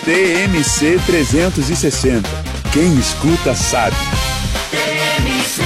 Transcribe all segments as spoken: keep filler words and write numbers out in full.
T M C trezentos e sessenta. Quem escuta sabe. T M C.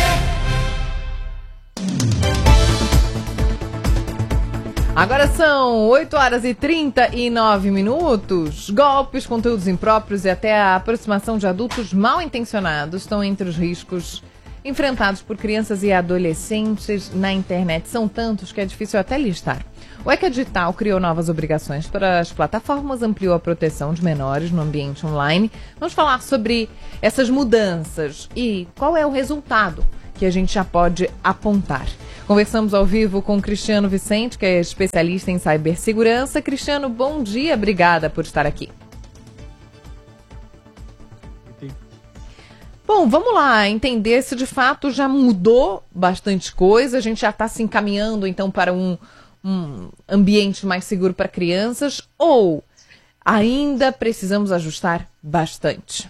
Agora são oito horas e trinta e nove minutos. Golpes, conteúdos impróprios e até a aproximação de adultos mal intencionados estão entre os riscos enfrentados por crianças e adolescentes na internet. São tantos que é difícil até listar. O ECA Digital criou novas obrigações para as plataformas, ampliou a proteção de menores no ambiente online. Vamos falar sobre essas mudanças e qual é o resultado que a gente já pode apontar. Conversamos ao vivo com o Cristiano Vicente, que é especialista em cibersegurança. Cristiano, bom dia, obrigada por estar aqui. Bom, vamos lá entender se de fato já mudou bastante coisa, a gente já está se encaminhando então para um, um ambiente mais seguro para crianças ou ainda precisamos ajustar bastante?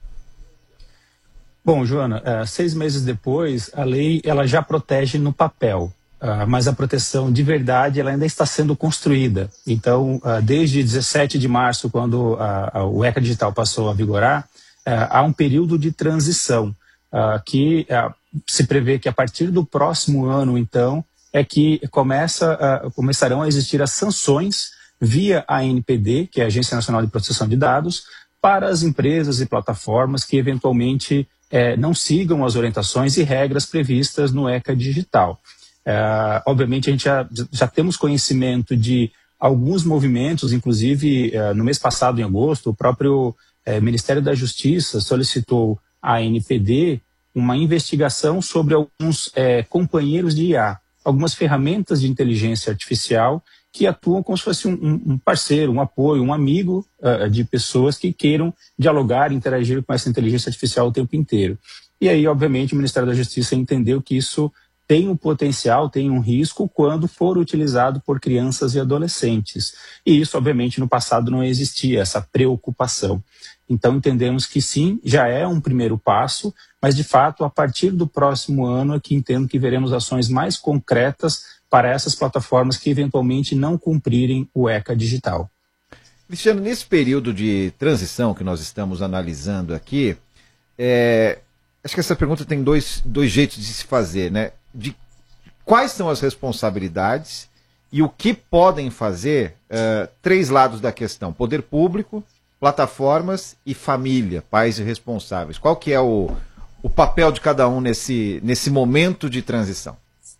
Bom, Joana, uh, seis meses depois, a lei ela já protege no papel, uh, mas a proteção de verdade ela ainda está sendo construída. Então, uh, desde dezessete de março, quando uh, o ECA Digital passou a vigorar, uh, há um período de transição, uh, que uh, se prevê que a partir do próximo ano, então, é que começa, uh, começarão a existir as sanções via a A N P D, que é a Agência Nacional de Proteção de Dados, para as empresas e plataformas que eventualmente É, não sigam as orientações e regras previstas no ECA Digital. É, obviamente, a gente já, já temos conhecimento de alguns movimentos, inclusive é, no mês passado, em agosto, o próprio é, Ministério da Justiça solicitou à A N P D uma investigação sobre alguns é, companheiros de I A, algumas ferramentas de inteligência artificial que atuam como se fosse um, um parceiro, um apoio, um amigo uh, de pessoas que queiram dialogar, interagir com essa inteligência artificial o tempo inteiro. E aí, obviamente, o Ministério da Justiça entendeu que isso tem um potencial, tem um risco quando for utilizado por crianças e adolescentes. E isso, obviamente, no passado não existia, essa preocupação. Então, entendemos que sim, já é um primeiro passo, mas, de fato, a partir do próximo ano é que entendo que veremos ações mais concretas para essas plataformas que eventualmente não cumprirem o ECA Digital. Cristiano, nesse período de transição que nós estamos analisando aqui, é, acho que essa pergunta tem dois, dois jeitos de se fazer, né? De quais são as responsabilidades e o que podem fazer, uh, três lados da questão: poder público, plataformas e família, pais e responsáveis. Qual que é o, o papel de cada um nesse, nesse momento de transição?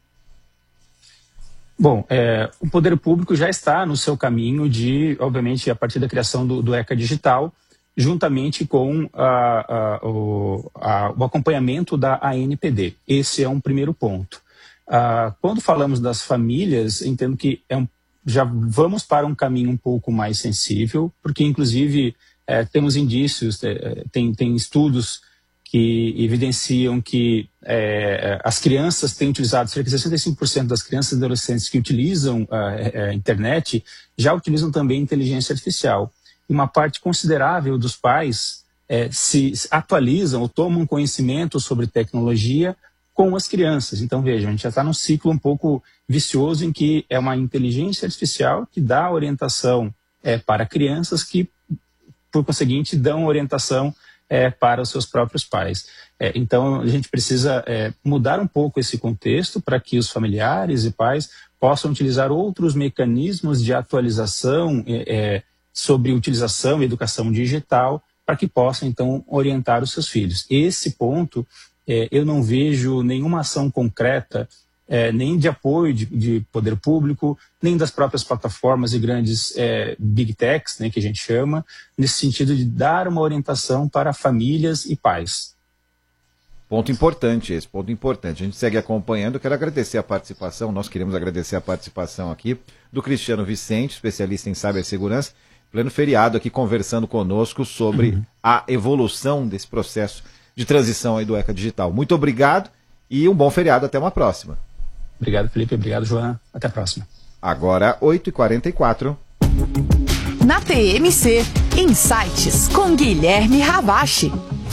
Bom, é, o poder público já está no seu caminho de, obviamente, a partir da criação do, do ECA Digital, juntamente com a, a, o, a, o acompanhamento da A N P D. Esse é um primeiro ponto. Ah, quando falamos das famílias, entendo que é um, já vamos para um caminho um pouco mais sensível, porque, inclusive, é, temos indícios, é, tem, tem estudos que evidenciam que é, as crianças têm utilizado, cerca de sessenta e cinco por cento das crianças e adolescentes que utilizam a, a internet já utilizam também inteligência artificial. E uma parte considerável dos pais é, se atualizam ou tomam conhecimento sobre tecnologia com as crianças. Então, vejam, a gente já está num ciclo um pouco vicioso em que é uma inteligência artificial que dá orientação é, para crianças que, por conseguinte, dão orientação É, para os seus próprios pais. É, então, a gente precisa é, mudar um pouco esse contexto para que os familiares e pais possam utilizar outros mecanismos de atualização é, é, sobre utilização e educação digital para que possam, então, orientar os seus filhos. Esse ponto, é, eu não vejo nenhuma ação concreta, é, nem de apoio de, de poder público, nem das próprias plataformas e grandes é, big techs, né, que a gente chama, nesse sentido de dar uma orientação para famílias e pais. Ponto importante esse, ponto importante. A gente segue acompanhando. Eu quero agradecer a participação, nós queremos agradecer a participação aqui do Cristiano Vicente, especialista em cibersegurança, pleno feriado aqui conversando conosco sobre uhum. a evolução desse processo de transição aí do ECA Digital. Muito obrigado e um bom feriado, até uma próxima. Obrigado, Felipe. Obrigado, Joana. Até a próxima. Agora, oito e quarenta e quatro. Na T M C, Insights com Guilherme Ravache.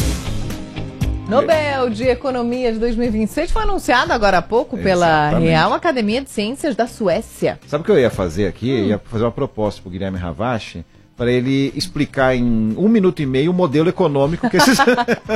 Nobel de Economia de dois mil e vinte e seis foi anunciado agora há pouco pela Exatamente. Real Academia de Ciências da Suécia. Sabe o que eu ia fazer aqui? Hum. Eu ia fazer uma proposta para o Guilherme Ravache para ele explicar em um minuto e meio o modelo econômico que esses...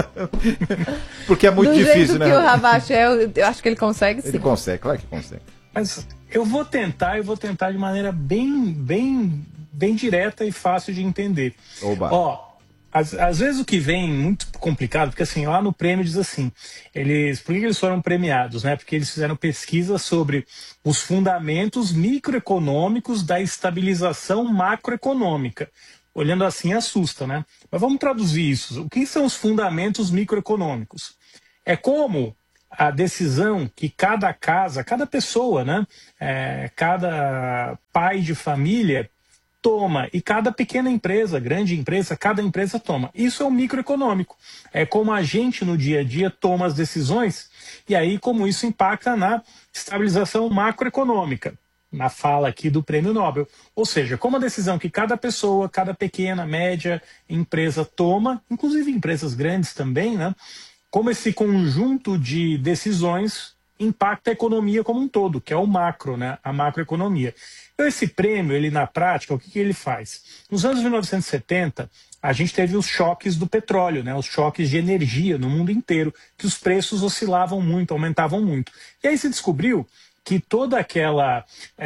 Porque é muito Do difícil, jeito né? que o Ravache é, eu, eu acho que ele consegue, sim. Ele consegue, claro que consegue. Mas eu vou tentar, eu vou tentar de maneira bem, bem, bem direta e fácil de entender. Oba. Ó, às, às vezes o que vem muito complicado, porque assim, lá no prêmio diz assim, eles, por que eles foram premiados, né? Porque eles fizeram pesquisa sobre os fundamentos microeconômicos da estabilização macroeconômica. Olhando assim assusta, né? Mas vamos traduzir isso. O que são os fundamentos microeconômicos? É como a decisão que cada casa, cada pessoa, né, é, cada pai de família toma, e cada pequena empresa, grande empresa, cada empresa toma. Isso é o microeconômico. É como a gente no dia a dia toma as decisões, e aí como isso impacta na estabilização macroeconômica, na fala aqui do Prêmio Nobel. Ou seja, como a decisão que cada pessoa, cada pequena, média empresa toma, inclusive empresas grandes também, né, como esse conjunto de decisões impacta a economia como um todo, que é o macro, né, a macroeconomia. Então esse prêmio, ele na prática, o que, que ele faz? Nos anos mil novecentos e setenta, a gente teve os choques do petróleo, né, os choques de energia no mundo inteiro, que os preços oscilavam muito, aumentavam muito. E aí se descobriu que toda aquela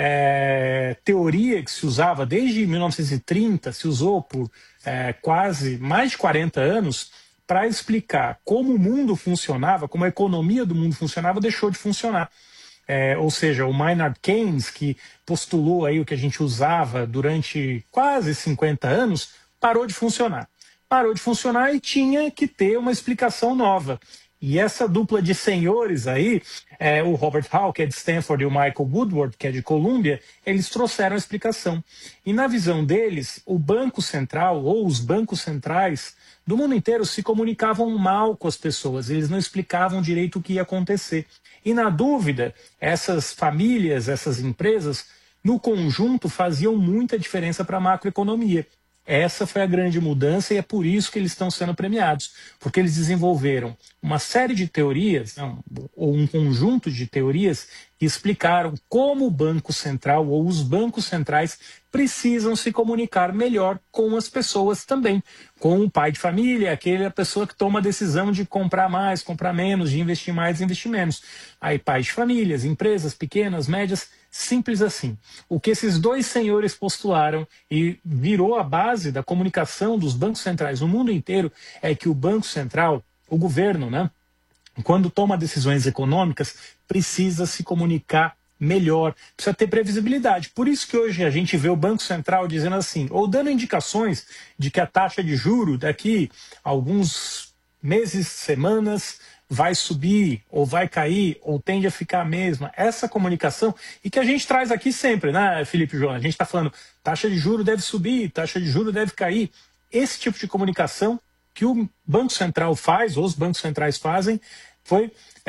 é, teoria que se usava desde mil novecentos e trinta, se usou por é, quase mais de quarenta anos, para explicar como o mundo funcionava, como a economia do mundo funcionava, deixou de funcionar. É, ou seja, o Maynard Keynes, que postulou aí o que a gente usava durante quase cinquenta anos, parou de funcionar. Parou de funcionar e tinha que ter uma explicação nova. E essa dupla de senhores aí, é, o Robert Hall, que é de Stanford, e o Michael Woodward, que é de Columbia, eles trouxeram a explicação. E na visão deles, o Banco Central, ou os bancos centrais do mundo inteiro, se comunicavam mal com as pessoas, eles não explicavam direito o que ia acontecer. E na dúvida, essas famílias, essas empresas, no conjunto, faziam muita diferença para a macroeconomia. Essa foi a grande mudança e é por isso que eles estão sendo premiados, porque eles desenvolveram uma série de teorias, não, ou um conjunto de teorias que explicaram como o Banco Central ou os bancos centrais precisam se comunicar melhor com as pessoas também, com o pai de família, aquela pessoa que toma a decisão de comprar mais, comprar menos, de investir mais, investir menos. Aí pais de famílias, empresas pequenas, médias, simples assim. O que esses dois senhores postularam e virou a base da comunicação dos bancos centrais no mundo inteiro é que o Banco Central, o governo, né, quando toma decisões econômicas, precisa se comunicar melhor, precisa ter previsibilidade. Por isso que hoje a gente vê o Banco Central dizendo assim, ou dando indicações de que a taxa de juro daqui a alguns meses, semanas, vai subir, ou vai cair, ou tende a ficar a mesma. Essa comunicação, e que a gente traz aqui sempre, né, Felipe e João? A gente está falando, taxa de juro deve subir, taxa de juro deve cair. Esse tipo de comunicação que o Banco Central faz, ou os bancos centrais fazem, foi,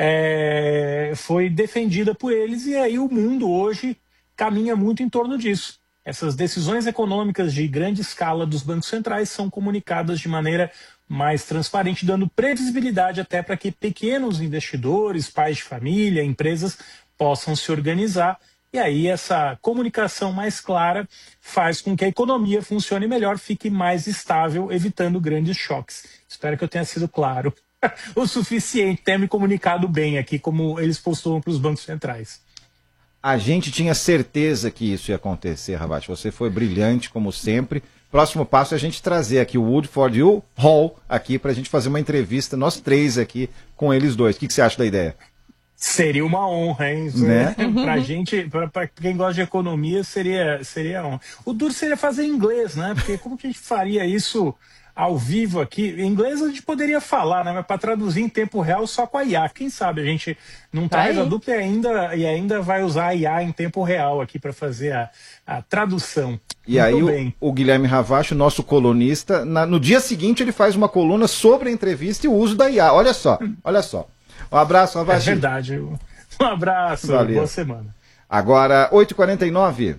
é, foi defendida por eles, e aí o mundo hoje caminha muito em torno disso. Essas decisões econômicas de grande escala dos bancos centrais são comunicadas de maneira mais transparente, dando previsibilidade até para que pequenos investidores, pais de família, empresas possam se organizar. E aí essa comunicação mais clara faz com que a economia funcione melhor, fique mais estável, evitando grandes choques. Espero que eu tenha sido claro o suficiente, tenha me comunicado bem aqui, como eles postulam para os bancos centrais. A gente tinha certeza que isso ia acontecer, Ravache. Você foi brilhante, como sempre. Próximo passo é a gente trazer aqui o Woodford e o Hall aqui para a gente fazer uma entrevista, nós três aqui, com eles dois. O que, que você acha da ideia? Seria uma honra, hein? Né? Pra gente, pra, pra quem gosta de economia, seria, seria honra. O duro seria fazer em inglês, né? Porque como que a gente faria isso ao vivo aqui? Em inglês a gente poderia falar, né? Mas para traduzir em tempo real só com a I A. Quem sabe a gente não traz a dupla e ainda, e ainda vai usar a I A em tempo real aqui para fazer a, a tradução. E Muito aí o, o Guilherme Ravache, o nosso colunista, na, no dia seguinte ele faz uma coluna sobre a entrevista e o uso da I A. Olha só, olha só. Um abraço, Ravache. É verdade. Um abraço, Valeu. Boa semana. Agora, oito e quarenta e nove.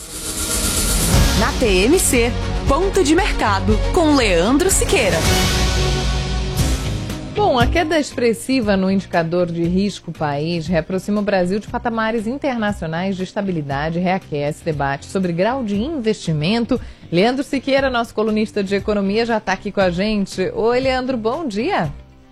Na T M C, Ponto de Mercado, com Leandro Siqueira. Bom, a queda expressiva no indicador de risco país reaproxima o Brasil de patamares internacionais de estabilidade e reaquece debate sobre grau de investimento. Leandro Siqueira, nosso colunista de economia, já está aqui com a gente. Oi, Leandro, bom dia.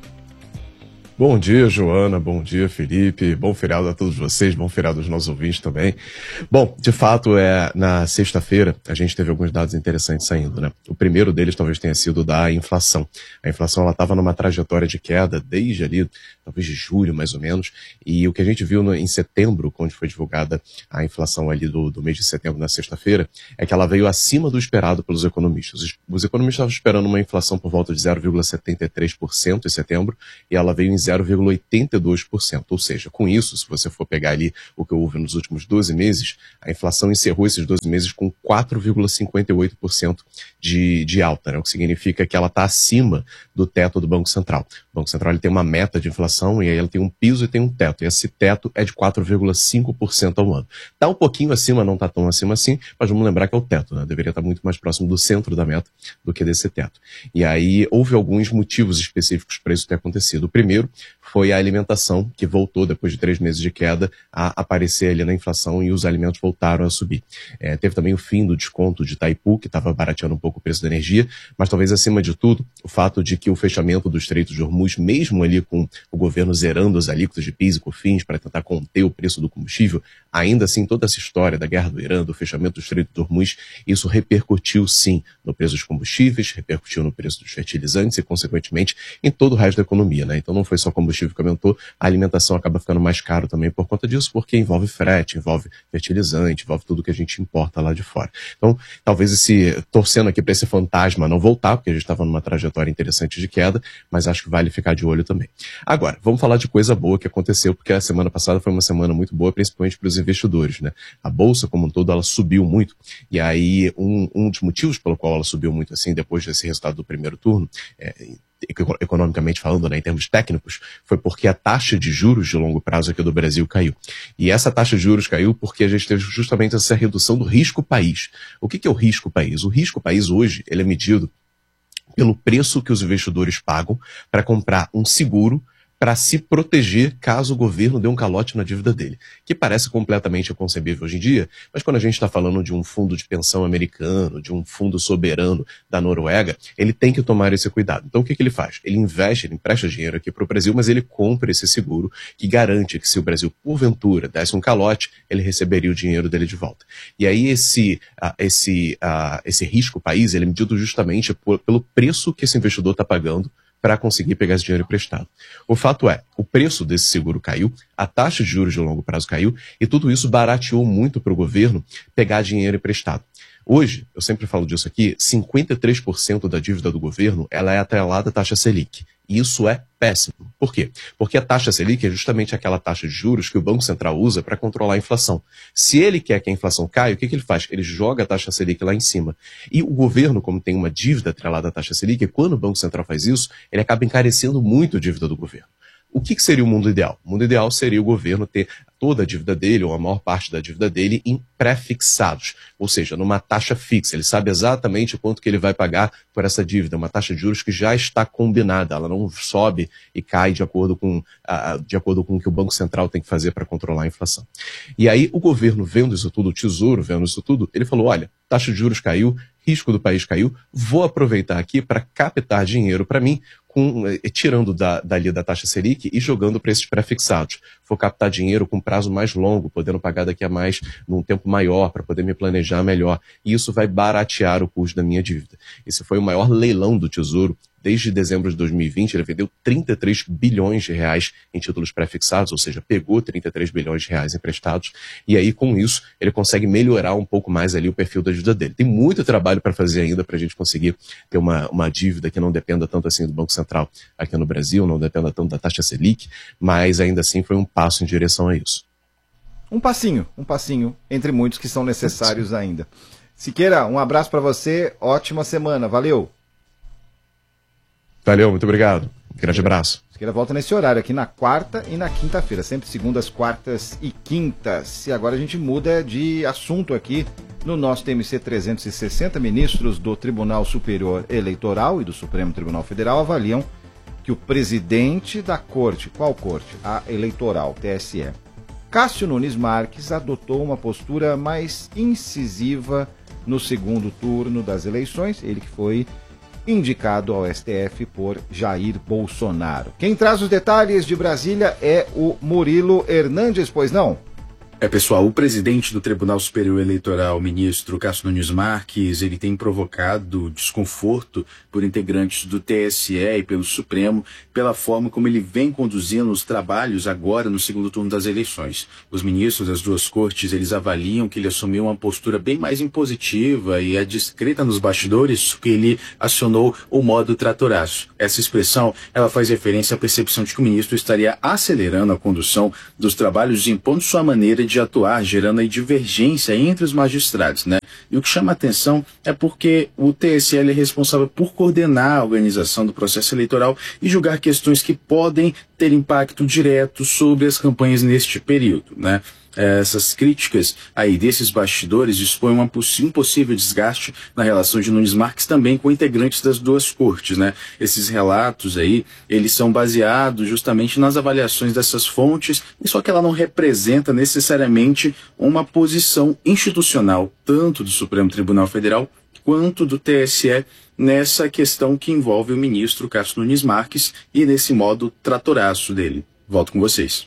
Bom dia, Joana, bom dia, Felipe, bom feriado a todos vocês, bom feriado aos nossos ouvintes também. Bom, de fato, é, na sexta-feira a gente teve alguns dados interessantes saindo, né? O primeiro deles talvez tenha sido da inflação. A inflação, ela estava numa trajetória de queda desde ali, talvez de julho, mais ou menos, e o que a gente viu no, em setembro, quando foi divulgada a inflação ali do, do mês de setembro, na sexta-feira, é que ela veio acima do esperado pelos economistas. Os, os economistas estavam esperando uma inflação por volta de zero vírgula setenta e três por cento em setembro, e ela veio em zero vírgula oitenta e dois por cento, ou seja, com isso, se você for pegar ali o que houve nos últimos doze meses, a inflação encerrou esses doze meses com quatro vírgula cinquenta e oito por cento de, de alta, né? O que significa que ela está acima do teto do Banco Central. O Banco Central ele tem uma meta de inflação e aí ela tem um piso e tem um teto, e esse teto é de quatro vírgula cinco por cento ao ano. Está um pouquinho acima, não está tão acima assim, mas vamos lembrar que é o teto, né? Deveria estar muito mais próximo do centro da meta do que desse teto. E aí houve alguns motivos específicos para isso ter acontecido. O primeiro foi a alimentação, que voltou, depois de três meses de queda, a aparecer ali na inflação e os alimentos voltaram a subir. É, teve também o fim do desconto de Itaipu, que estava barateando um pouco o preço da energia, mas talvez acima de tudo, o fato de que o fechamento do Estreito de Hormuz, mesmo ali com o governo zerando as alíquotas de P I S e COFINS para tentar conter o preço do combustível, ainda assim toda essa história da guerra do Irã, do fechamento do Estreito de Hormuz, isso repercutiu sim no preço dos combustíveis, repercutiu no preço dos fertilizantes e, consequentemente, em todo o resto da economia, né? Então não foi só combustível que aumentou, a alimentação acaba ficando mais caro também por conta disso, porque envolve frete, envolve fertilizante, envolve tudo que a gente importa lá de fora. Então, talvez esse, torcendo aqui para esse fantasma não voltar, porque a gente estava numa trajetória interessante de queda, mas acho que vale ficar de olho também. Agora, vamos falar de coisa boa que aconteceu, porque a semana passada foi uma semana muito boa, principalmente para os investidores, né? A Bolsa, como um todo, ela subiu muito, e aí um, um dos motivos pelo qual ela subiu muito assim, depois desse resultado do primeiro turno, é, economicamente falando, né, em termos técnicos, foi porque a taxa de juros de longo prazo aqui do Brasil caiu. E essa taxa de juros caiu porque a gente teve justamente essa redução do risco país. O que que é o risco país? O risco país hoje, ele é medido pelo preço que os investidores pagam para comprar um seguro para se proteger caso o governo dê um calote na dívida dele, que parece completamente inconcebível hoje em dia, mas quando a gente está falando de um fundo de pensão americano, de um fundo soberano da Noruega, ele tem que tomar esse cuidado. Então o que que ele faz? Ele investe, ele empresta dinheiro aqui para o Brasil, mas ele compra esse seguro que garante que se o Brasil, porventura, desse um calote, ele receberia o dinheiro dele de volta. E aí esse, uh, esse, uh, esse risco país, ele é medido justamente por, pelo preço que esse investidor está pagando para conseguir pegar esse dinheiro emprestado. O fato é, o preço desse seguro caiu, a taxa de juros de longo prazo caiu, e tudo isso barateou muito para o governo pegar dinheiro emprestado. Hoje, eu sempre falo disso aqui, cinquenta e três por cento da dívida do governo ela é atrelada à taxa Selic. E isso é péssimo. Por quê? Porque a taxa Selic é justamente aquela taxa de juros que o Banco Central usa para controlar a inflação. Se ele quer que a inflação caia, o que que ele faz? Ele joga a taxa Selic lá em cima. E o governo, como tem uma dívida atrelada à taxa Selic, quando o Banco Central faz isso, ele acaba encarecendo muito a dívida do governo. O que que seria o mundo ideal? O mundo ideal seria o governo ter toda a dívida dele, ou a maior parte da dívida dele, em pré-fixados, ou seja, numa taxa fixa. Ele sabe exatamente quanto que ele vai pagar por essa dívida, uma taxa de juros que já está combinada, ela não sobe e cai de acordo com, uh, de acordo com o que o Banco Central tem que fazer para controlar a inflação. E aí o governo, vendo isso tudo, o Tesouro vendo isso tudo, ele falou, olha, taxa de juros caiu, risco do país caiu, vou aproveitar aqui para captar dinheiro para mim, Com, tirando da, dali da taxa Selic e jogando para esses pré-fixados. Vou captar dinheiro com prazo mais longo, podendo pagar daqui a mais, num tempo maior, para poder me planejar melhor. E isso vai baratear o custo da minha dívida. Esse foi o maior leilão do Tesouro. Desde dezembro de dois mil e vinte, ele vendeu trinta e três bilhões de reais em títulos pré-fixados, ou seja, pegou trinta e três bilhões de reais emprestados, e aí com isso ele consegue melhorar um pouco mais ali o perfil da dívida dele. Tem muito trabalho para fazer ainda para a gente conseguir ter uma, uma dívida que não dependa tanto assim do Banco Central aqui no Brasil, não dependa tanto da taxa Selic, mas ainda assim foi um passo em direção a isso. Um passinho, um passinho entre muitos que são necessários ainda. Siqueira, um abraço para você, ótima semana, valeu! Valeu, muito obrigado. Grande abraço. Siqueira volta nesse horário aqui na quarta e na quinta-feira, sempre segundas, quartas e quintas. E agora a gente muda de assunto aqui no nosso T M C trezentos e sessenta. Ministros do Tribunal Superior Eleitoral e do Supremo Tribunal Federal avaliam que o presidente da corte, qual corte? A eleitoral, T S E, Cássio Nunes Marques, adotou uma postura mais incisiva no segundo turno das eleições, ele que foi indicado ao S T F por Jair Bolsonaro. Quem traz os detalhes de Brasília é o Murilo Hernandes, pois não? É, pessoal, o presidente do Tribunal Superior Eleitoral, o ministro Cássio Nunes Marques, ele tem provocado desconforto por integrantes do T S E e pelo Supremo pela forma como ele vem conduzindo os trabalhos agora no segundo turno das eleições. Os ministros das duas cortes, eles avaliam que ele assumiu uma postura bem mais impositiva e é discreta nos bastidores que ele acionou o modo tratoraço. Essa expressão, ela faz referência à percepção de que o ministro estaria acelerando a condução dos trabalhos e impondo sua maneira de atuar, gerando aí divergência entre os magistrados, né? E o que chama a atenção é porque o T S L é responsável por coordenar a organização do processo eleitoral e julgar questões que podem ter impacto direto sobre as campanhas neste período, né? Essas críticas aí desses bastidores expõem uma um possível desgaste na relação de Nunes Marques também com integrantes das duas cortes, né? Esses relatos aí, eles são baseados justamente nas avaliações dessas fontes, e só que ela não representa necessariamente uma posição institucional, tanto do Supremo Tribunal Federal quanto do T S E, nessa questão que envolve o ministro Cássio Nunes Marques e nesse modo tratoraço dele. Volto com vocês.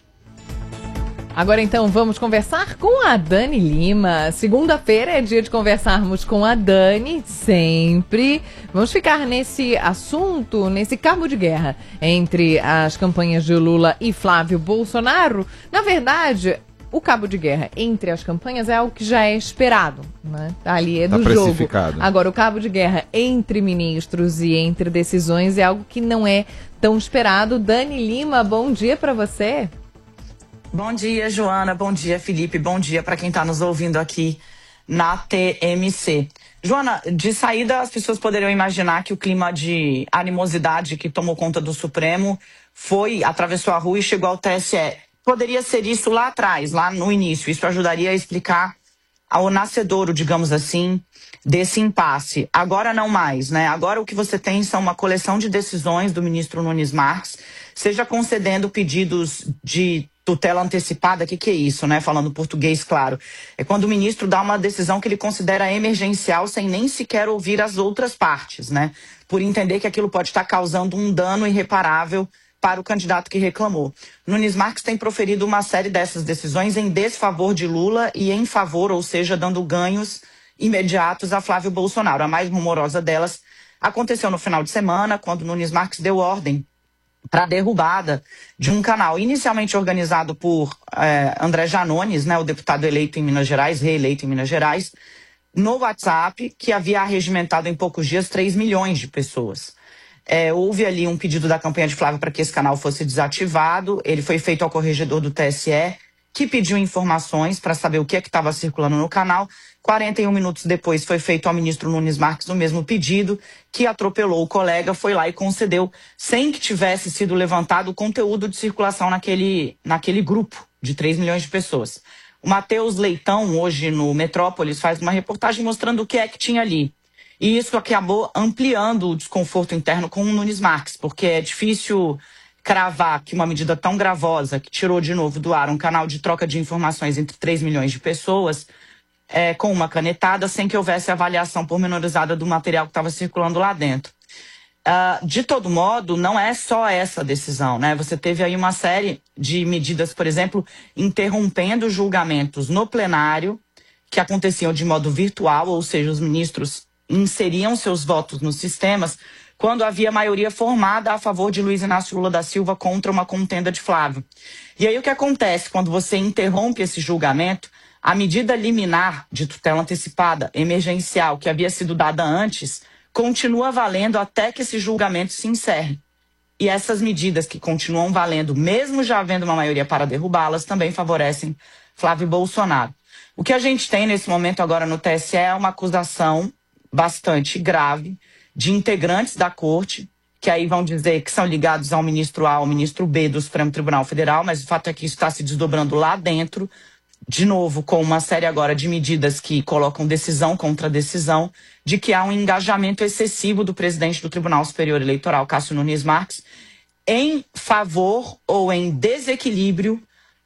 Agora então vamos conversar com a Dani Lima. Segunda-feira é dia de conversarmos com a Dani, sempre. Vamos ficar nesse assunto, nesse cabo de guerra entre as campanhas de Lula e Flávio Bolsonaro. Na verdade, o cabo de guerra entre as campanhas é algo que já é esperado, né? Ali é do tá jogo. precificado. Agora, o cabo de guerra entre ministros e entre decisões é algo que não é tão esperado. Dani Lima, bom dia para você. Bom dia, Joana. Bom dia, Felipe. Bom dia para quem está nos ouvindo aqui na T M C. Joana, de saída as pessoas poderiam imaginar que o clima de animosidade que tomou conta do Supremo foi, atravessou a rua e chegou ao T S E. Poderia ser isso lá atrás, lá no início. Isso ajudaria a explicar ao nascedouro, digamos assim, desse impasse. Agora não mais, né? Agora o que você tem são uma coleção de decisões do ministro Nunes Marques, seja concedendo pedidos de tutela antecipada. O que, que é isso, né? Falando português, claro. É quando o ministro dá uma decisão que ele considera emergencial sem nem sequer ouvir as outras partes, né? Por entender que aquilo pode estar causando um dano irreparável para o candidato que reclamou. Nunes Marques tem proferido uma série dessas decisões em desfavor de Lula e em favor, ou seja, dando ganhos imediatos a Flávio Bolsonaro. A mais rumorosa delas aconteceu no final de semana, quando Nunes Marques deu ordem para a derrubada de um canal inicialmente organizado por eh, André Janones, né, o deputado eleito em Minas Gerais, reeleito em Minas Gerais, no WhatsApp, que havia arregimentado em poucos dias três milhões de pessoas. É, houve ali um pedido da campanha de Flávio para que esse canal fosse desativado. Ele foi feito ao corregedor do T S E, que pediu informações para saber o que é que estava circulando no canal. quarenta e um minutos depois foi feito ao ministro Nunes Marques o mesmo pedido, que atropelou o colega, foi lá e concedeu, sem que tivesse sido levantado o conteúdo de circulação naquele, naquele grupo de três milhões de pessoas. O Matheus Leitão, hoje no Metrópolis, faz uma reportagem mostrando o que é que tinha ali. E isso acabou ampliando o desconforto interno com o Nunes Marques, porque é difícil cravar que uma medida tão gravosa, que tirou de novo do ar um canal de troca de informações entre três milhões de pessoas, é, com uma canetada, sem que houvesse avaliação pormenorizada do material que estava circulando lá dentro. Uh, de todo modo, não é só essa decisão, né? Você teve aí uma série de medidas, por exemplo, interrompendo julgamentos no plenário, que aconteciam de modo virtual, ou seja, os ministros inseriam seus votos nos sistemas quando havia maioria formada a favor de Luiz Inácio Lula da Silva contra uma contenda de Flávio. E aí o que acontece quando você interrompe esse julgamento? A medida liminar de tutela antecipada emergencial que havia sido dada antes continua valendo até que esse julgamento se encerre. E essas medidas que continuam valendo, mesmo já havendo uma maioria para derrubá-las, também favorecem Flávio Bolsonaro. O que a gente tem nesse momento agora no T S E é uma acusação bastante grave de integrantes da corte, que aí vão dizer que são ligados ao ministro A, ao ministro B do Supremo Tribunal Federal, mas o fato é que isso está se desdobrando lá dentro, de novo, com uma série agora de medidas que colocam decisão contra decisão, de que há um engajamento excessivo do presidente do Tribunal Superior Eleitoral, Cássio Nunes Marques, em favor ou em desequilíbrio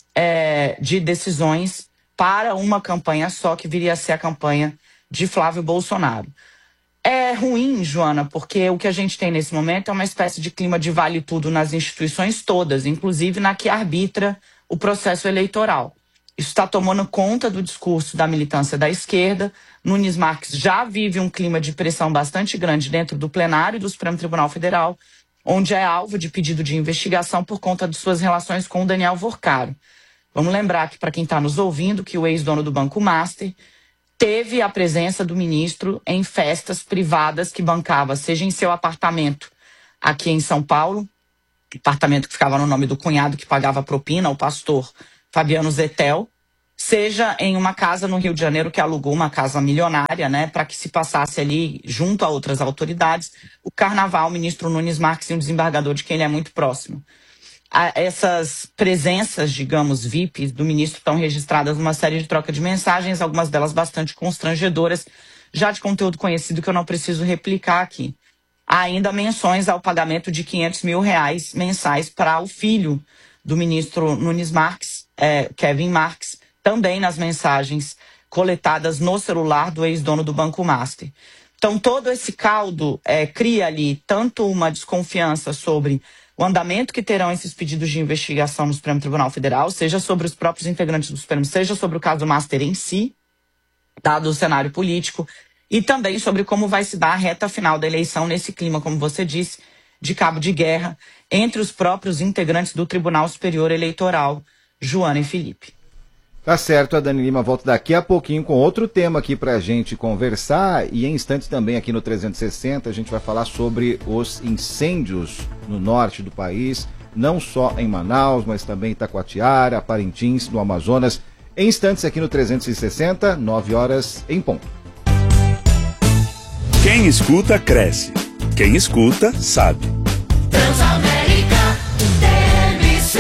é, de decisões para uma campanha só, que viria a ser a campanha de Flávio Bolsonaro. É ruim, Joana, porque o que a gente tem nesse momento é uma espécie de clima de vale tudo nas instituições todas, inclusive na que arbitra o processo eleitoral. Isso está tomando conta do discurso da militância da esquerda. Nunes Marques já vive um clima de pressão bastante grande dentro do plenário do Supremo Tribunal Federal, onde é alvo de pedido de investigação por conta de suas relações com o Daniel Vorcaro. Vamos lembrar que, para quem está nos ouvindo, que o ex-dono do Banco Master teve a presença do ministro em festas privadas que bancava, seja em seu apartamento aqui em São Paulo, apartamento que ficava no nome do cunhado que pagava propina, o pastor Fabiano Zettel, seja em uma casa no Rio de Janeiro que alugou uma casa milionária, né, para que se passasse ali, junto a outras autoridades, o carnaval, o ministro Nunes Marques e um desembargador de quem ele é muito próximo. Essas presenças, digamos, V I Ps do ministro estão registradas numa série de troca de mensagens, algumas delas bastante constrangedoras, já de conteúdo conhecido que eu não preciso replicar aqui. Há ainda menções ao pagamento de quinhentos mil reais mensais para o filho do ministro Nunes Marques, é, Kevin Marques, também nas mensagens coletadas no celular do ex-dono do Banco Master. Então, todo esse caldo é, cria ali tanto uma desconfiança sobre o andamento que terão esses pedidos de investigação no Supremo Tribunal Federal, seja sobre os próprios integrantes do Supremo, seja sobre o caso Master em si, dado o cenário político, e também sobre como vai se dar a reta final da eleição nesse clima, como você disse, de cabo de guerra entre os próprios integrantes do Tribunal Superior Eleitoral, Joana e Felipe. Tá certo, a Dani Lima volta daqui a pouquinho com outro tema aqui pra gente conversar, e em instantes também aqui no trezentos e sessenta a gente vai falar sobre os incêndios no norte do país, não só em Manaus, mas também em Itacoatiara, Parintins, no Amazonas. Em instantes aqui no trezentos e sessenta, nove horas em ponto. Quem escuta, cresce. Quem escuta, sabe. Transamérica T M C.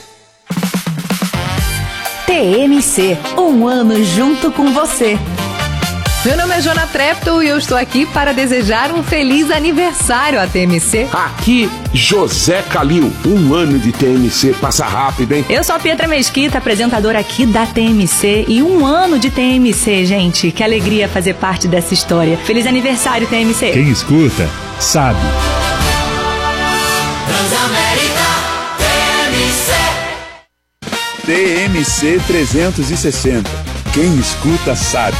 T M C, um ano junto com você. Meu nome é Joana Treptow e eu estou aqui para desejar um feliz aniversário à T M C. Aqui, José Calil, um ano de T M C, passa rápido, hein? Eu sou a Pietra Mesquita, apresentadora aqui da T M C, e um ano de T M C, gente. Que alegria fazer parte dessa história. Feliz aniversário, T M C. Quem escuta, sabe. Transamérica T M C. T M C trezentos e sessenta. Quem escuta, sabe.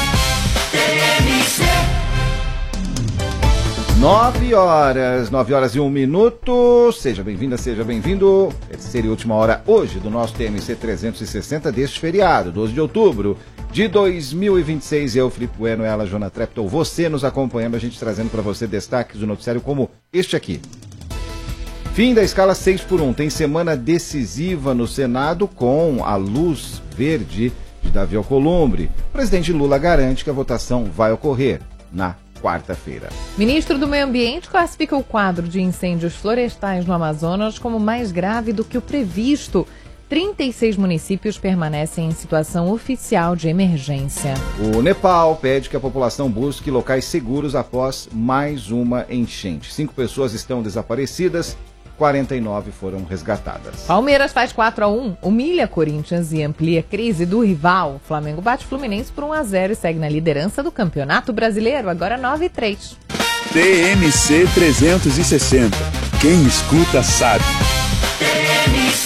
Nove horas, nove horas e um minuto. Seja bem-vinda, seja bem-vindo. Terceira e última hora hoje do nosso T M C trezentos e sessenta deste feriado, doze de outubro de dois mil e vinte e seis. Eu, Felipe Bueno, ela, Joana Treptow, você nos acompanhando, a gente trazendo para você destaques do noticiário como este aqui. Fim da escala seis por um. Tem semana decisiva no Senado com a luz verde de Davi Alcolumbre. O presidente Lula garante que a votação vai ocorrer na quarta-feira. Ministro do Meio Ambiente classifica o quadro de incêndios florestais no Amazonas como mais grave do que o previsto. trinta e seis municípios permanecem em situação oficial de emergência. O Nepal pede que a população busque locais seguros após mais uma enchente. Cinco pessoas estão desaparecidas, quarenta e nove foram resgatadas. Palmeiras faz quatro a um, humilha Corinthians e amplia a crise do rival. Flamengo bate Fluminense por um a zero e segue na liderança do Campeonato Brasileiro, agora nove a três. T M C trezentos e sessenta. Quem escuta, sabe. T M C.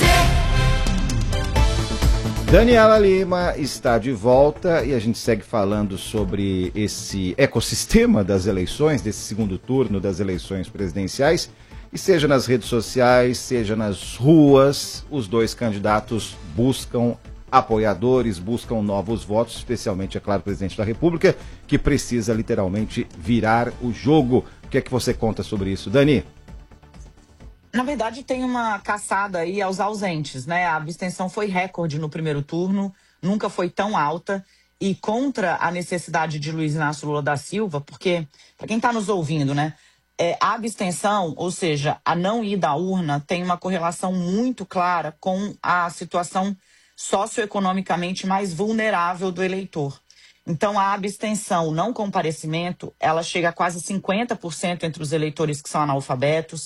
Daniela Lima está de volta e a gente segue falando sobre esse ecossistema das eleições, desse segundo turno das eleições presidenciais. E seja nas redes sociais, seja nas ruas, os dois candidatos buscam apoiadores, buscam novos votos, especialmente, é claro, o presidente da República, que precisa literalmente virar o jogo. O que é que você conta sobre isso, Dani? Na verdade, tem uma caçada aí aos ausentes, né? A abstenção foi recorde no primeiro turno, nunca foi tão alta, e contra a necessidade de Luiz Inácio Lula da Silva, porque, para quem está nos ouvindo, né? É, a abstenção, ou seja, a não ida à urna, tem uma correlação muito clara com a situação socioeconomicamente mais vulnerável do eleitor. Então, a abstenção, o não comparecimento, ela chega a quase cinquenta por cento entre os eleitores que são analfabetos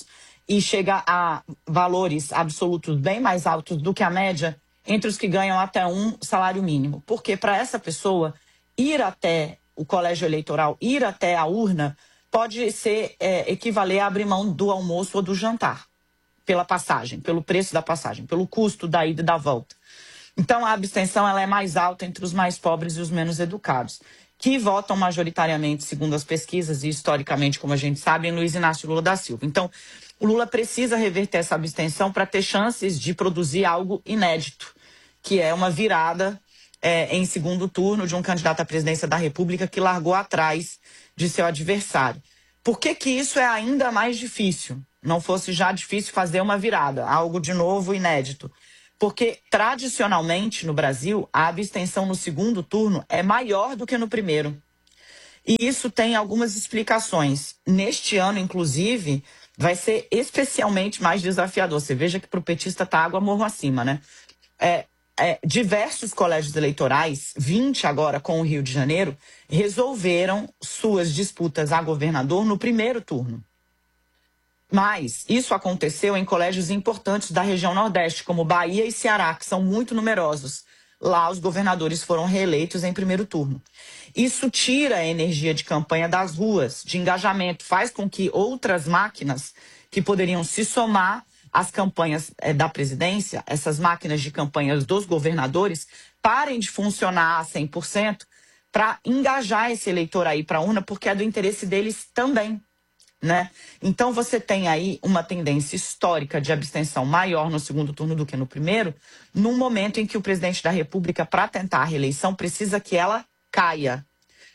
e chega a valores absolutos bem mais altos do que a média entre os que ganham até um salário mínimo. Porque para essa pessoa ir até o colégio eleitoral, ir até a urna, pode ser é, equivaler a abrir mão do almoço ou do jantar, pela passagem, pelo preço da passagem, pelo custo da ida e da volta. Então a abstenção ela é mais alta entre os mais pobres e os menos educados, que votam majoritariamente, segundo as pesquisas e historicamente, como a gente sabe, em Luiz Inácio Lula da Silva. Então, o Lula precisa reverter essa abstenção para ter chances de produzir algo inédito, que é uma virada é, em segundo turno de um candidato à presidência da República que largou atrás de seu adversário. Por que que isso é ainda mais difícil? Não fosse já difícil fazer uma virada, algo de novo, inédito. Porque, tradicionalmente, no Brasil, a abstenção no segundo turno é maior do que no primeiro. E isso tem algumas explicações. Neste ano, inclusive, vai ser especialmente mais desafiador. Você veja que para o petista está água morro acima, né? É, é, diversos colégios eleitorais, vinte agora com o Rio de Janeiro, resolveram suas disputas a governador no primeiro turno. Mas isso aconteceu em colégios importantes da região Nordeste, como Bahia e Ceará, que são muito numerosos. Lá os governadores foram reeleitos em primeiro turno. Isso tira a energia de campanha das ruas, de engajamento, faz com que outras máquinas que poderiam se somar às campanhas é, da presidência, essas máquinas de campanhas dos governadores, parem de funcionar a cem por cento para engajar esse eleitor aí para a urna, porque é do interesse deles também. Né? Então você tem aí uma tendência histórica de abstenção maior no segundo turno do que no primeiro, num momento em que o presidente da República, para tentar a reeleição, precisa que ela caia.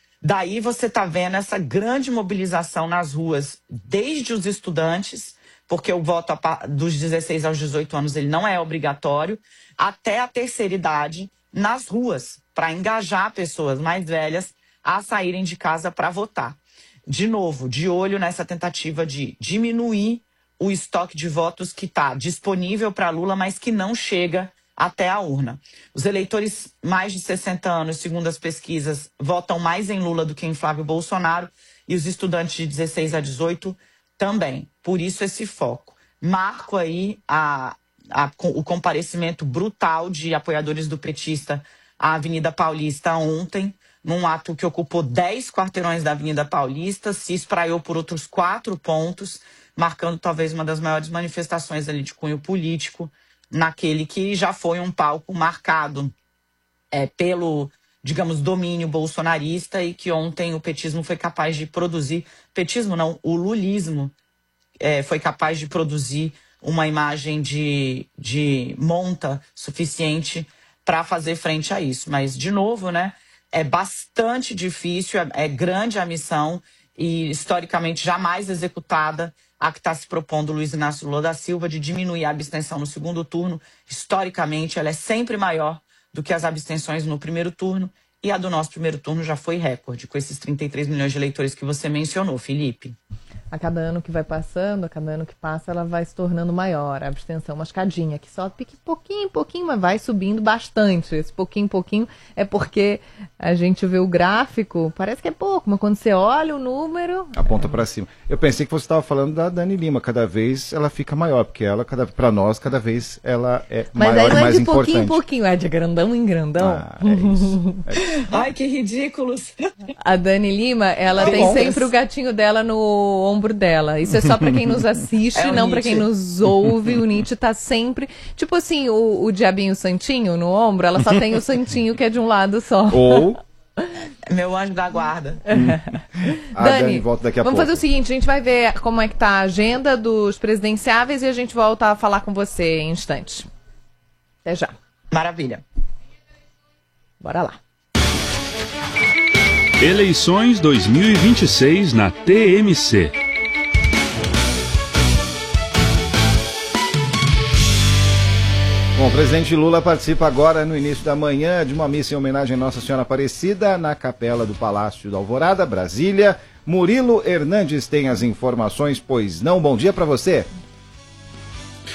Daí você está vendo essa grande mobilização nas ruas, desde os estudantes, porque o voto dos dezesseis aos dezoito anos ele não é obrigatório, até a terceira idade nas ruas, para engajar pessoas mais velhas a saírem de casa para votar. De novo, de olho nessa tentativa de diminuir o estoque de votos que está disponível para Lula, mas que não chega até a urna. Os eleitores mais de sessenta anos, segundo as pesquisas, votam mais em Lula do que em Flávio Bolsonaro, e os estudantes de dezesseis a dezoito também. Por isso esse foco. Marco aí a, a, o comparecimento brutal de apoiadores do petista à Avenida Paulista ontem, num ato que ocupou dez quarteirões da Avenida Paulista, se espraiou por outros quatro pontos, marcando talvez uma das maiores manifestações ali de cunho político, naquele que já foi um palco marcado é, pelo, digamos, domínio bolsonarista e que ontem o petismo foi capaz de produzir, petismo não, o lulismo é, foi capaz de produzir uma imagem de, de monta suficiente para fazer frente a isso. Mas, de novo, né? É bastante difícil, é, é grande a missão e historicamente jamais executada a que está se propondo Luiz Inácio Lula da Silva de diminuir a abstenção no segundo turno. Historicamente, ela é sempre maior do que as abstenções no primeiro turno e a do nosso primeiro turno já foi recorde, com esses trinta e três milhões de eleitores que você mencionou, Felipe. A cada ano que vai passando, a cada ano que passa, ela vai se tornando maior, a abstenção, uma escadinha que só pique pouquinho, pouquinho, mas vai subindo bastante. Esse pouquinho, pouquinho é porque a gente vê o gráfico, parece que é pouco, mas quando você olha o número... Aponta é... para cima. Eu pensei que você estava falando da Dani Lima, cada vez ela fica maior, porque ela, para nós, cada vez ela é mas maior e mais importante. Mas aí não é de pouquinho em pouquinho, é de grandão em grandão. Ah, é isso. É isso. Ai, que ridículos! A Dani Lima, ela Tá tem bom. sempre o gatinho dela no ombro dela. Isso é só pra quem nos assiste, É o não pra Nietzsche. quem nos ouve. O Nietzsche tá sempre... Tipo assim, o, o diabinho santinho no ombro, ela só tem o santinho que é de um lado só. Ou... Meu anjo da guarda. A Dani, Dani volta daqui a vamos pouco. fazer o seguinte, a gente vai ver como é que tá a agenda dos presidenciáveis e a gente volta a falar com você em instantes. Até já. Maravilha. Bora lá. Eleições dois mil e vinte e seis na T M C. Bom, o presidente Lula participa agora no início da manhã de uma missa em homenagem à Nossa Senhora Aparecida na capela do Palácio da Alvorada, Brasília. Murilo Hernandes tem as informações, pois não? Bom dia para você.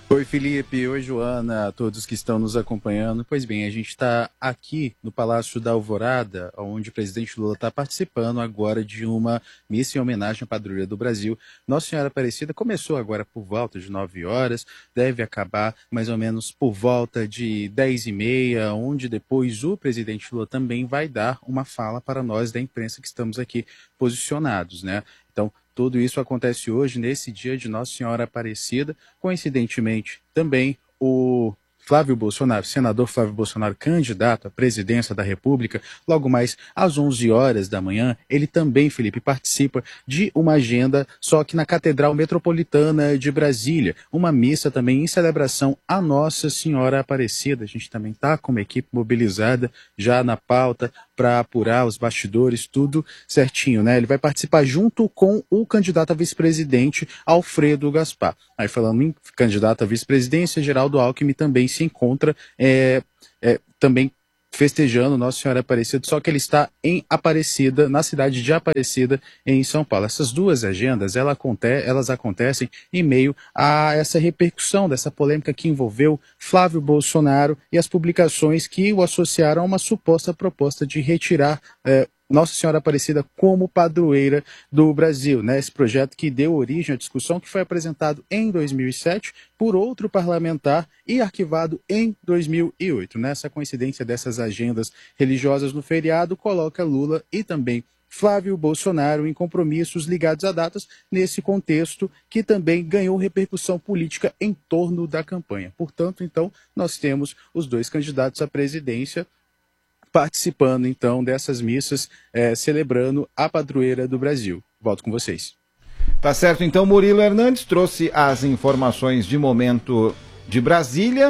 Oi, Felipe. Oi, Joana, a todos que estão nos acompanhando. Pois bem, a gente está aqui no Palácio da Alvorada, onde o presidente Lula está participando agora de uma missa em homenagem à padroeira do Brasil. Nossa Senhora Aparecida começou agora por volta de nove horas, deve acabar mais ou menos por volta de dez e meia, onde depois o presidente Lula também vai dar uma fala para nós da imprensa que estamos aqui posicionados, né? Então, tudo isso acontece hoje, nesse dia de Nossa Senhora Aparecida. Coincidentemente, também o Flávio Bolsonaro, senador Flávio Bolsonaro, candidato à presidência da República, logo mais às onze horas da manhã, ele também, Felipe, participa de uma agenda, só que na Catedral Metropolitana de Brasília, uma missa também em celebração a Nossa Senhora Aparecida. A gente também está com uma equipe mobilizada já na pauta para apurar os bastidores, tudo certinho, né? Ele vai participar junto com o candidato a vice-presidente, Alfredo Gaspar. Aí, falando em candidato a vice-presidência, Geraldo Alckmin também se encontra é, é, também festejando Nossa Senhora Aparecida, só que ele está em Aparecida, na cidade de Aparecida, em São Paulo. Essas duas agendas, ela aconte elas acontecem em meio a essa repercussão dessa polêmica que envolveu Flávio Bolsonaro e as publicações que o associaram a uma suposta proposta de retirar é, Nossa Senhora Aparecida como padroeira do Brasil, né? Esse projeto que deu origem à discussão, que foi apresentado em dois mil e sete por outro parlamentar e arquivado em dois mil e oito. Nessa coincidência dessas agendas religiosas no feriado, coloca Lula e também Flávio Bolsonaro em compromissos ligados a datas, nesse contexto que também ganhou repercussão política em torno da campanha. Portanto, então, nós temos os dois candidatos à presidência participando, então, dessas missas, é, celebrando a padroeira do Brasil. Volto com vocês. Tá certo, então, Murilo Hernandes trouxe as informações de momento de Brasília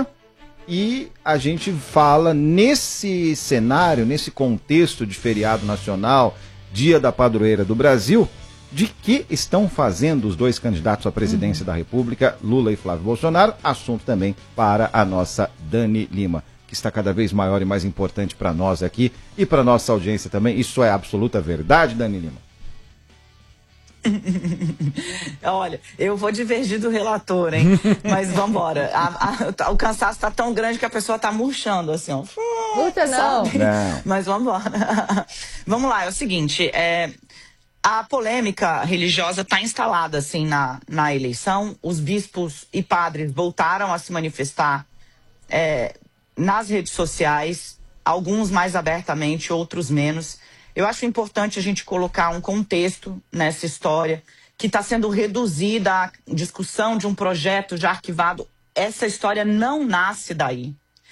e a gente fala nesse cenário, nesse contexto de feriado nacional, Dia da Padroeira do Brasil, de que estão fazendo os dois candidatos à presidência uhum. da República, Lula e Flávio Bolsonaro, assunto também para a nossa Dani Lima, que está cada vez maior e mais importante para nós aqui e para nossa audiência também. Isso é absoluta verdade, Dani Lima? Olha, eu vou divergir do relator, hein? Mas vamos embora. O cansaço está tão grande que a pessoa está murchando, assim, ó. Puta, não. não. Mas vamos embora. Vamos lá, é o seguinte, é... a polêmica religiosa está instalada, assim, na, na eleição. Os bispos e padres voltaram a se manifestar é, nas redes sociais, alguns mais abertamente, outros menos. Eu acho importante a gente colocar um contexto nessa história que está sendo reduzida à discussão de um projeto já arquivado. Essa história não nasce daí.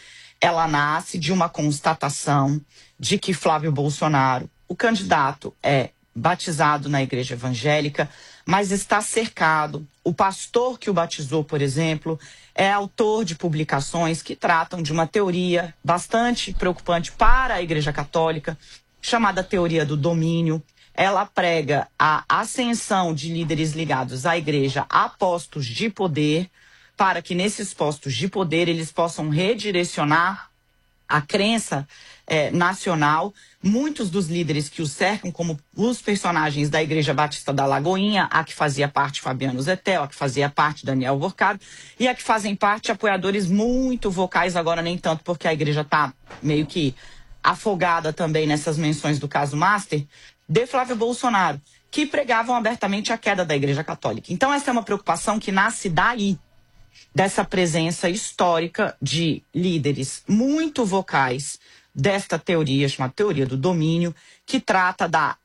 Ela nasce de uma constatação de que Flávio Bolsonaro, o candidato, é batizado na igreja evangélica, mas está cercado. O pastor que o batizou, por exemplo, é autor de publicações que tratam de uma teoria bastante preocupante para a Igreja Católica, chamada teoria do domínio. Ela prega a ascensão de líderes ligados à igreja a postos de poder, para que nesses postos de poder eles possam redirecionar a crença é, nacional. Muitos dos líderes que o cercam, como os personagens da Igreja Batista da Lagoinha, a que fazia parte Fabiano Zettel, a que fazia parte Daniel Vorcado, e a que fazem parte apoiadores muito vocais, agora nem tanto porque a igreja está meio que afogada também nessas menções do caso Master, de Flávio Bolsonaro, que pregavam abertamente a queda da Igreja Católica. Então essa é uma preocupação que nasce daí, dessa presença histórica de líderes muito vocais desta teoria, chamada teoria do domínio, que trata da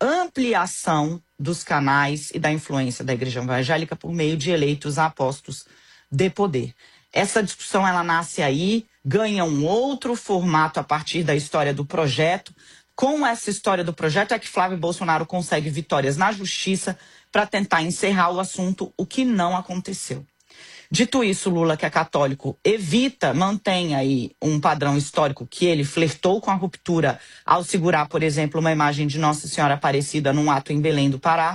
ampliação dos canais e da influência da Igreja Evangélica por meio de eleitos a postos de poder. Essa discussão, ela nasce aí, ganha um outro formato a partir da história do projeto. Com essa história do projeto é que Flávio Bolsonaro consegue vitórias na justiça para tentar encerrar o assunto, o que não aconteceu. Dito isso, Lula, que é católico, evita, mantém aí um padrão histórico que ele flertou com a ruptura ao segurar, por exemplo, uma imagem de Nossa Senhora Aparecida num ato em Belém do Pará.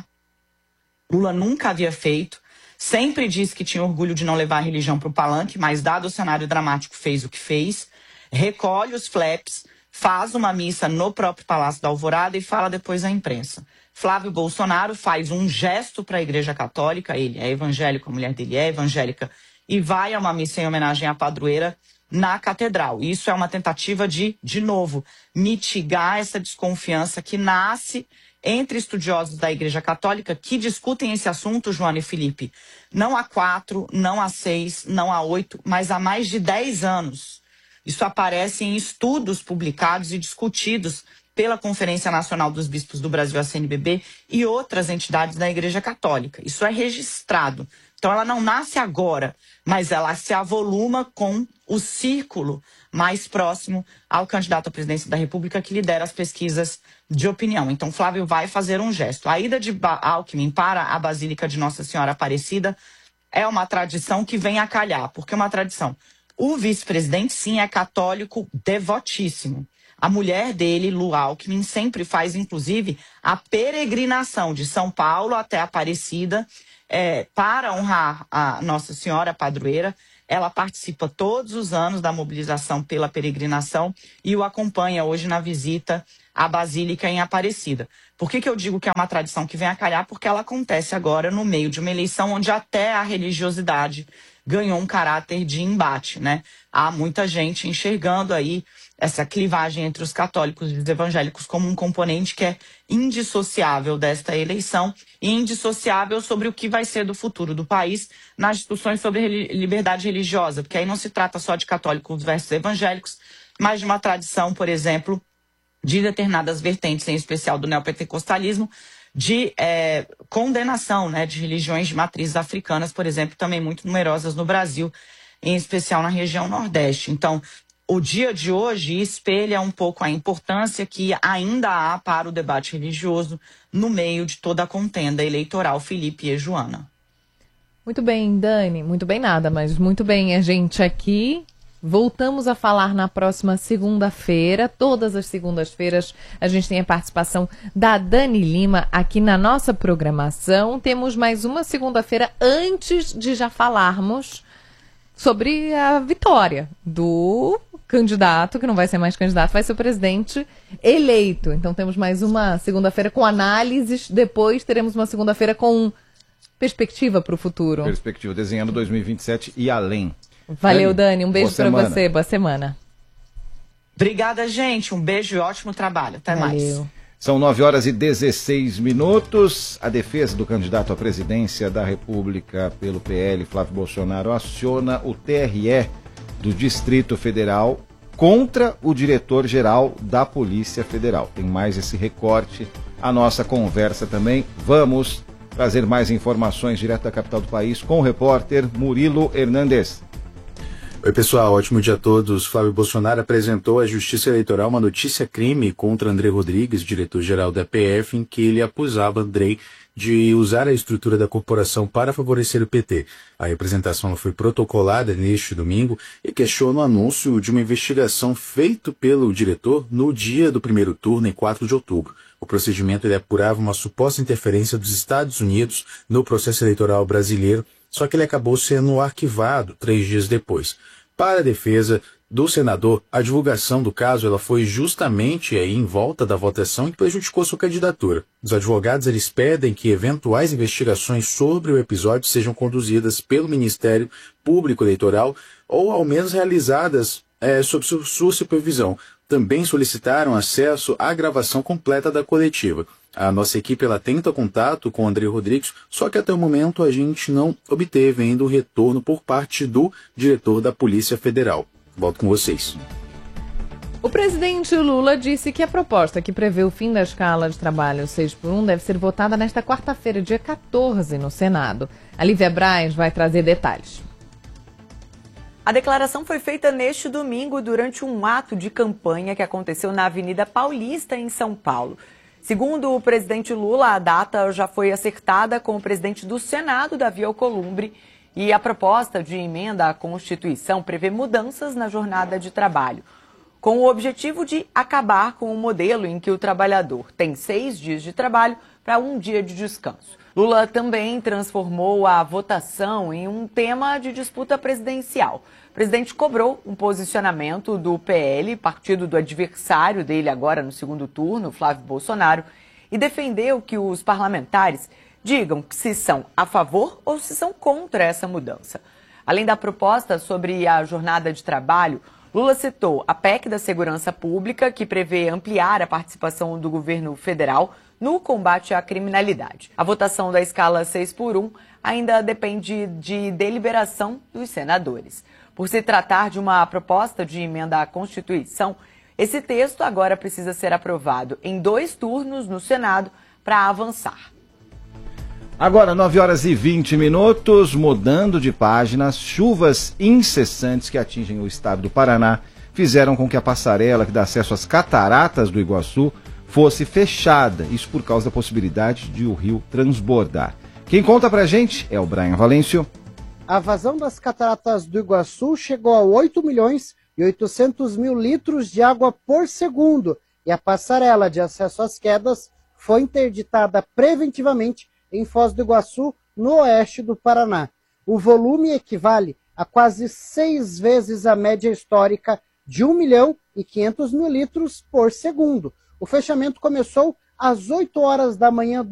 Lula nunca havia feito. Sempre disse que tinha orgulho de não levar a religião para o palanque, mas dado o cenário dramático fez o que fez, recolhe os flaps, faz uma missa no próprio Palácio da Alvorada e fala depois à imprensa. Flávio Bolsonaro faz um gesto para a Igreja Católica, ele é evangélico, a mulher dele é evangélica, e vai a uma missa em homenagem à padroeira na catedral. Isso é uma tentativa de, de novo, mitigar essa desconfiança que nasce entre estudiosos da Igreja Católica que discutem esse assunto, Joana e Felipe, não há quatro, não há seis, não há oito, mas há mais de dez anos. Isso aparece em estudos publicados e discutidos pela Conferência Nacional dos Bispos do Brasil, a C N B B, e outras entidades da Igreja Católica. Isso é registrado. Então ela não nasce agora, mas ela se avoluma com o círculo mais próximo ao candidato à presidência da República que lidera as pesquisas de opinião. Então Flávio vai fazer um gesto. A ida de Alckmin para a Basílica de Nossa Senhora Aparecida é uma tradição que vem a calhar. Por que uma tradição? O vice-presidente, sim, é católico devotíssimo. A mulher dele, Lu Alckmin, sempre faz, inclusive, a peregrinação de São Paulo até Aparecida é, para honrar a Nossa Senhora Padroeira. Ela participa todos os anos da mobilização pela peregrinação e o acompanha hoje na visita à Basílica em Aparecida. Por que que eu digo que é uma tradição que vem a calhar? Porque ela acontece agora no meio de uma eleição onde até a religiosidade ganhou um caráter de embate, né? Há muita gente enxergando aí essa clivagem entre os católicos e os evangélicos como um componente que é indissociável desta eleição e indissociável sobre o que vai ser do futuro do país nas discussões sobre liberdade religiosa, porque aí não se trata só de católicos versus evangélicos, mas de uma tradição, por exemplo, de determinadas vertentes, em especial do neopentecostalismo, de é, condenação, né, de religiões de matrizes africanas, por exemplo, também muito numerosas no Brasil, em especial na região Nordeste. Então, o dia de hoje espelha um pouco a importância que ainda há para o debate religioso no meio de toda a contenda eleitoral, Felipe e Joana. Muito bem, Dani. Muito bem nada, mas muito bem a gente aqui. Voltamos a falar na próxima segunda-feira. Todas as segundas-feiras a gente tem a participação da Dani Lima aqui na nossa programação. Temos mais uma segunda-feira antes de já falarmos sobre a vitória do candidato, que não vai ser mais candidato, vai ser o presidente eleito. Então temos mais uma segunda-feira com análises, depois teremos uma segunda-feira com perspectiva para o futuro. Perspectiva, desenhando dois mil e vinte e sete e além. Valeu, Dani, um beijo para semana. você, boa semana. Obrigada, gente, um beijo e ótimo trabalho, até Valeu. mais. São nove horas e dezesseis minutos. A defesa do candidato à presidência da República pelo P L, Flávio Bolsonaro, aciona o T R E do Distrito Federal contra o diretor-geral da Polícia Federal. Tem mais esse recorte, a nossa conversa também. Vamos trazer mais informações direto da capital do país com o repórter Murilo Hernandes. Oi, pessoal, ótimo dia a todos. Flávio Bolsonaro apresentou à Justiça Eleitoral uma notícia-crime contra André Rodrigues, diretor-geral da P F, em que ele acusava André de usar a estrutura da corporação para favorecer o P T. A representação foi protocolada neste domingo e questiona o anúncio de uma investigação feita pelo diretor no dia do primeiro turno, em quatro de outubro. O procedimento ele apurava uma suposta interferência dos Estados Unidos no processo eleitoral brasileiro, só que ele acabou sendo arquivado três dias depois. Para a defesa do senador, a divulgação do caso ela foi justamente aí em volta da votação que prejudicou sua candidatura. Os advogados eles pedem que eventuais investigações sobre o episódio sejam conduzidas pelo Ministério Público Eleitoral ou ao menos realizadas é, sob sua supervisão. Também solicitaram acesso à gravação completa da coletiva. A nossa equipe ela tenta contato com o André Rodrigues, só que até o momento a gente não obteve ainda o retorno por parte do diretor da Polícia Federal. Volto com vocês. O presidente Lula disse que a proposta que prevê o fim da escala de trabalho seis por um deve ser votada nesta quarta-feira, dia quatorze, no Senado. A Lívia Braz vai trazer detalhes. A declaração foi feita neste domingo durante um ato de campanha que aconteceu na Avenida Paulista, em São Paulo. Segundo o presidente Lula, a data já foi acertada com o presidente do Senado, Davi Alcolumbre, e a proposta de emenda à Constituição prevê mudanças na jornada de trabalho, com o objetivo de acabar com o modelo em que o trabalhador tem seis dias de trabalho para um dia de descanso. Lula também transformou a votação em um tema de disputa presidencial. O presidente cobrou um posicionamento do P L, partido do adversário dele agora no segundo turno, Flávio Bolsonaro, e defendeu que os parlamentares digam se são a favor ou se são contra essa mudança. Além da proposta sobre a jornada de trabalho, Lula citou a P E C da Segurança Pública, que prevê ampliar a participação do governo federal no combate à criminalidade. A votação da escala seis por um ainda depende de deliberação dos senadores. Por se tratar de uma proposta de emenda à Constituição, esse texto agora precisa ser aprovado em dois turnos no Senado para avançar. Agora, nove horas e vinte minutos, mudando de páginas, chuvas incessantes que atingem o estado do Paraná fizeram com que a passarela que dá acesso às cataratas do Iguaçu fosse fechada, isso por causa da possibilidade de o rio transbordar. Quem conta pra gente é o Brian Valêncio. A vazão das cataratas do Iguaçu chegou a oito milhões e oitocentos mil litros de água por segundo e a passarela de acesso às quedas foi interditada preventivamente em Foz do Iguaçu, no oeste do Paraná. O volume equivale a quase seis vezes a média histórica de um milhão e quinhentos mil litros por segundo. O fechamento começou às oito horas da manhã